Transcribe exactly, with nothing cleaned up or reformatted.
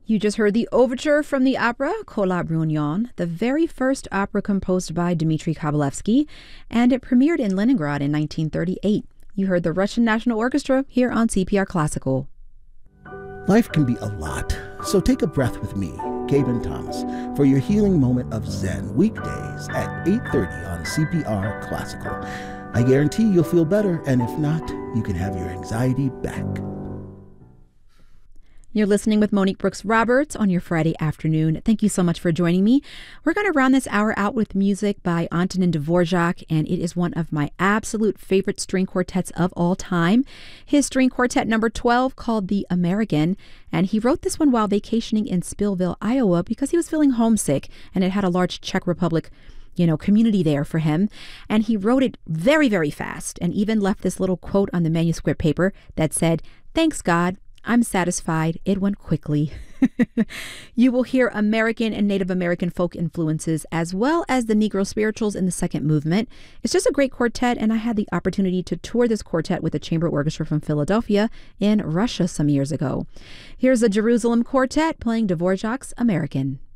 You just heard the overture from the opera Kholab Brunyan, the very first opera composed by Dmitri Kabalevsky, and it premiered in Leningrad in nineteen thirty-eight. You heard the Russian National Orchestra here on C P R Classical. Life can be a lot, so take a breath with me, Gaben Thomas, for your healing moment of Zen, weekdays at eight thirty on C P R Classical. I guarantee you'll feel better, and if not, you can have your anxiety back. You're listening with Monique Brooks Roberts on your Friday afternoon. Thank you so much for joining me. We're going to round this hour out with music by Antonin Dvorak, and it is one of my absolute favorite string quartets of all time. His string quartet number twelve, called The American, and he wrote this one while vacationing in Spillville, Iowa, because he was feeling homesick, and it had a large Czech Republic you know, community there for him. And he wrote it very, very fast, and even left this little quote on the manuscript paper that said, "Thanks God, I'm satisfied. It went quickly." You will hear American and Native American folk influences, as well as the Negro spirituals in the second movement. It's just a great quartet, and I had the opportunity to tour this quartet with a chamber orchestra from Philadelphia in Russia some years ago. Here's the Jerusalem Quartet playing Dvorak's American.